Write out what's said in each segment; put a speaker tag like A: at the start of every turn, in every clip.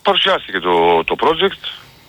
A: παρουσιάστηκε το project,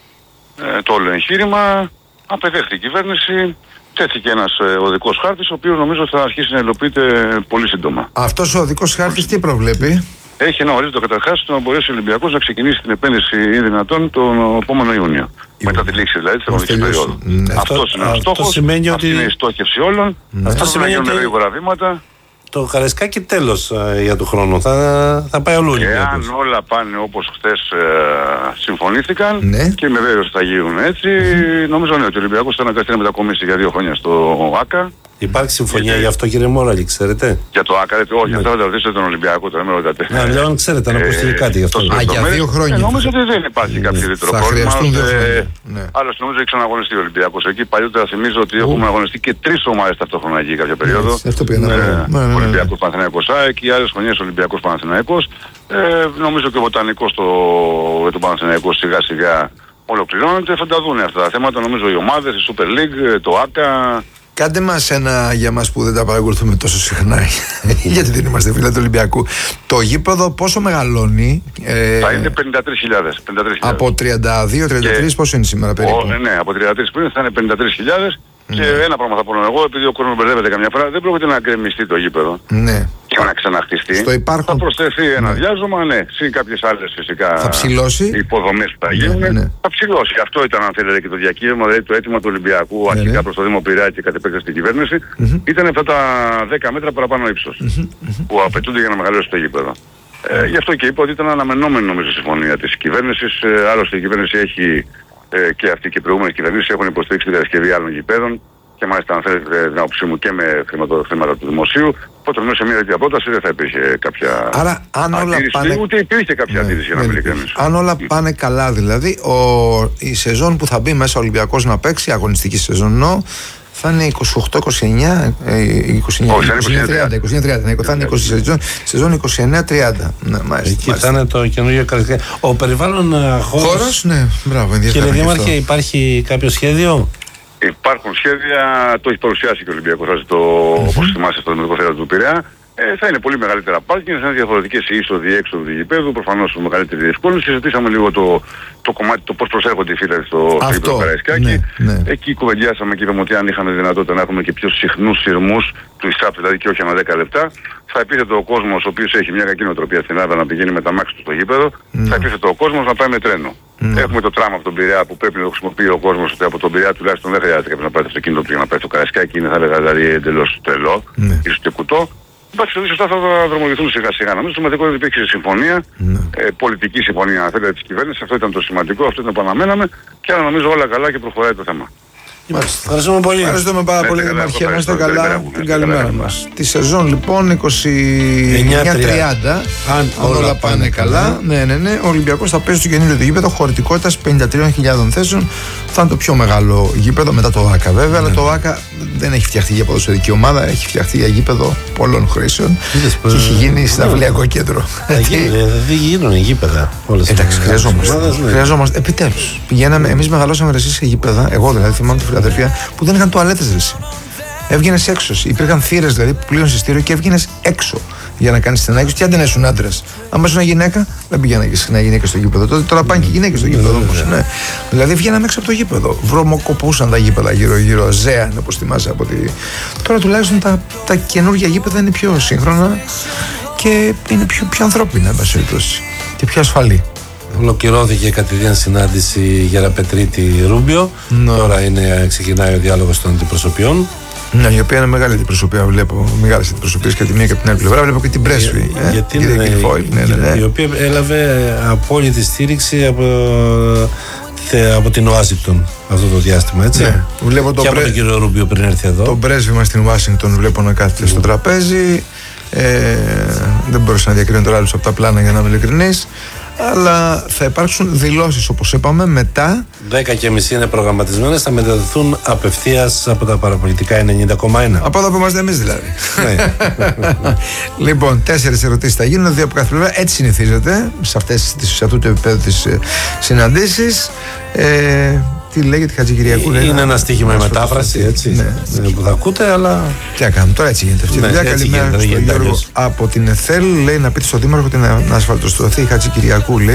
A: το όλο εγχείρημα, απεδέχθη η κυβέρνηση, τέθηκε ένας οδικός χάρτης, ο οποίος νομίζω θα αρχίσει να υλοποιείται πολύ σύντομα.
B: Αυτός ο οδικός χάρτης τι προβλέπει?
A: Έχει ένα ορίζοντα καταρχάς να μπορέσει ο Ολυμπιακός να ξεκινήσει την επένδυση ή δυνατόν τον επόμενο Ιούνιο. Μετά τη λήξη δηλαδή της αγωνιστικής περίοδου. Αυτός είναι ο στόχος, αυτή είναι η στόχευση όλων. Αυτό σημαίνει να γίνουν γρήγορα βήματα.
C: Το Καραϊσκάκι τέλος για του χρόνου. Θα πάει ολού.
A: Εάν όλα πάνε όπως χθες συμφωνήθηκαν, και με βέβαιος θα γίνουν έτσι, νομίζω ότι ο Ολυμπιακός θα αναγκαστεί να μετακομίσει για 2 χρόνια στο ΆΚΑ.
C: Υπάρχει συμφωνία γι' αυτό, κύριε Μόραλη, ξέρετε?
A: Για το ΆΚΑ, όχι, αυτό θα τα ρωτήσετε τον Ολυμπιακό, τώρα με ρωτάτε.
C: Ναι, λέω αν ξέρετε, να ακούσετε κάτι γι' αυτό.
B: Για 2 χρόνια.
A: Νομίζω ότι δεν υπάρχει κάποιο ιδιαίτερο πρόβλημα. Άλλωστε νομίζω έχει ξαναγωνιστεί ο Ολυμπιακός εκεί. Παλιότερα θυμίζω ότι έχουμε αγωνιστεί και 3 ομάδες ταυτόχρονα εκεί κάποια περίοδο. Ο Ολυμπιακός Παναθηναϊκός ΑΕΚ, οι άλλες χρονιές Ολυμπιακός Παναθηναϊκός. Νομίζω και ο Βοτανικός για τον Παναθηναϊκό σιγά σιγά ολοκληρώνεται. Θα τα δουν αυτά τα θέματα. Νομίζω οι ομάδες, η Super League, το ΆΚΑ.
B: Κάντε μας ένα για μας που δεν τα παρακολουθούμε τόσο συχνά, γιατί δεν είμαστε φίλοι του Ολυμπιακού. Το γήπεδο πόσο μεγαλώνει?
A: Θα είναι 53.000.
B: Από 32-33 πόσο είναι σήμερα περίπου?
A: Ναι, από 33 πριν θα είναι 53.000. Και ένα πράγμα θα πω εγώ, επειδή ο κόσμος μπερδεύεται καμιά φορά, δεν πρόκειται να γκρεμιστεί το γήπεδο.
B: Ναι.
A: Και να ξαναχτιστεί. Θα προσθεθεί ένα διάζωμα, συν κάποιες άλλες φυσικά.
B: Θα ψηλώσει.
A: Υποδομές που θα γίνουν. Θα ψηλώσει. Αυτό ήταν, αν θέλετε, και το διακύβευμα, δηλαδή το αίτημα του Ολυμπιακού αρχικά προς το Δήμο Πειραιά και κατ' επέκταση στην κυβέρνηση. Ήταν αυτά τα 10 μέτρα παραπάνω ύψος που απαιτούνται για να μεγαλώσει το γήπεδο. Γι' αυτό και είπα ότι ήταν αναμενόμενη νομίζω συμφωνία της κυβέρνησης. Άλλωστε η κυβέρνηση έχει και αυτοί και οι προηγούμενες κυβερνήσεις έχουν υποστηρίξει την κατασκευή άλλων γηπέδων και μάλιστα αν θέλετε την άποψή μου και με χρήματα του δημοσίου. Οπότε νομίζω σε μια τέτοια πρόταση δεν θα υπήρχε κάποια αντίρρηση, ούτε υπήρχε κάποια αντίρρηση για να μην ειλικρινείς.
B: Αν όλα πάνε καλά δηλαδή, η σεζόν που θα μπει μέσα ο Ολυμπιακός να παίξει, αγωνιστική σεζόν εννοώ, θα είναι 28-29, 29-30, θα είναι 20 σεζόν 29-30.
C: Εκεί θα είναι το καινούργιο Καραϊσκάκι. Ο περιβάλλον χώρος,
B: ναι, μπράβο, ενδιαφέρον.
C: Κύριε Δήμαρχε, υπάρχει κάποιο σχέδιο?
A: Υπάρχουν σχέδια, το έχει παρουσιάσει και ο Ολυμπιακός, όπως θυμάστε, στο Δημοτικό Θέατρο του Πειραιά. Θα είναι πολύ μεγαλύτερα πάρκινγκ, θα είναι διαφορετικές είσοδοι έξοδοι του γηπέδου, προφανώς με μεγαλύτερη διευκόλυνση. Συζητήσαμε λίγο το κομμάτι, το πώς προσέρχονται οι φίλοι στο γήπεδο Καραϊσκάκι. Εκεί κουβεντιάσαμε και είπαμε ότι αν είχαμε δυνατότητα να έχουμε και πιο συχνούς σειρμούς του ΙΣΑΠ, δηλαδή και όχι ανά 10 λεπτά, θα επίθετο ο κόσμος, ο οποίος έχει μια κακή νοοτροπία στην Ελλάδα να πηγαίνει με τα μάξι του στο γήπεδο, θα επίθετο ο κόσμος να πάει με τρένο. Έχουμε το τράμα από τον Πειραιά που πρέπει να το χρησιμοποιεί ο κόσμος, ότι από τον Πειραιά τουλάχιστον δεν χρειάζεται κάποιος να πάει στο αυτοκίνητο για να πάει στο Καραϊσκάκι, είναι θα έλεγα δηλαδή εντελώς τρελό, ίσως και κουτό. Εντάξει, αυτά θα δρομολογηθούν σιγά σιγά. Νομίζω το σημαντικό είναι ότι υπήρξε συμφωνία, πολιτική συμφωνία αν θέλετε της κυβέρνησης. Αυτό ήταν το σημαντικό, αυτό ήταν που αναμέναμε και άρα νομίζω όλα καλά και προχωράει το θέμα.
C: Ευχαριστούμε πολύ.
B: Ευχαριστούμε πάρα πολύ, Δημαρχέ. Να είστε καλά. Την καλημέρα μας. Τη σεζόν λοιπόν 29-30, αν όλα πάνε καλά, ο Ολυμπιακός θα παίζει στο καινούριο του γήπεδο χωρητικότητας 53.000 θέσεων. Θα είναι το πιο μεγάλο γήπεδο μετά το ΆΚΑ βέβαια, αλλά το ΆΚΑ δεν έχει φτιαχτεί για ποδοσφαιρική ομάδα, έχει φτιαχτεί για γήπεδο πολλών χρήσεων και έχει γίνει συναυλιακό κέντρο.
C: Δεν γίνουν γήπεδα όλες.
B: Εντάξει, χρειαζόμαστε. Επιτέλους. Πηγαίναμε, εμείς μεγαλώσαμε ρεσί σε γήπεδα, εγώ δηλαδή θυμάμαι τη Φιλαδελφία, που δεν είχαν τουαλέτες ρεσί. Έβγαινες έξω. Υπήρχαν θύρες δηλαδή που πλήρωνες εισιτήριο και έβγαινες έξω για να κάνεις στενάκιους και αν δεν ήσουν άντρας. Αν ήσουν γυναίκα, δεν πήγαιναν και συχνά γυναίκες στο γήπεδο. Τώρα πάνε και γυναίκες στο γήπεδο όμως. Ναι. Δηλαδή βγαίναμε έξω από το γήπεδο. Βρωμοκοπούσαν τα γήπεδα γύρω-γύρω, ζέαν όπως θυμάσαι από τη. Τώρα τουλάχιστον τα καινούργια γήπεδα είναι πιο σύγχρονα και είναι πιο ανθρώπινα, εν πάση περιπτώσει, και πιο ασφαλή.
C: Ολοκληρώθηκε κατηδίαν συνάντηση Γεραπετρίτη-Ρούμπιο. Τώρα ξεκινάει ο διάλογος των αντιπροσωπιών.
B: Ναι, η οποία είναι μεγάλη αντιπροσωπεία. Βλέπω μεγάλες αντιπροσωπείες και τη μία και την άλλη πλευρά. Βλέπω και την πρέσβη.
C: Η οποία έλαβε απόλυτη στήριξη από την Ουάσιγκτον αυτό το διάστημα, έτσι.
B: Ναι. Βλέπω
C: και από τον κύριο Ρούμπιο πριν έρθει εδώ.
B: Τον πρέσβη μας στην Ουάσιγκτον βλέπω να κάθεται στο τραπέζι. Δεν μπορούσα να διακρίνω τώρα άλλους από τα πλάνα για να είμαι ειλικρινής. Αλλά θα υπάρξουν δηλώσεις όπως είπαμε μετά.
C: 10:30 είναι προγραμματισμένες, θα μεταδοθούν απευθείας από τα παραπολιτικά 90,1.
B: Από εδώ που είμαστε εμείς δηλαδή. Λοιπόν, 4 ερωτήσεις θα γίνουν, 2 από κάθε πλευρά. Έτσι συνηθίζεται σε αυτό το επίπεδο της συναντήσεις. Τι λέγεται Χατζικυριακού?
C: Είναι ένα στοίχημα η μετάφραση, έτσι. Που θα ακούτε, αλλά.
B: Τι να κάνουμε, τώρα έτσι γίνεται αυτή η δουλειά. Καλημέρα στον Γιώργο από την ΕΘΕΛ. Λέει να πείτε στον Δήμαρχο ότι να ασφαλτοστρωθεί η Χατζικυριακού.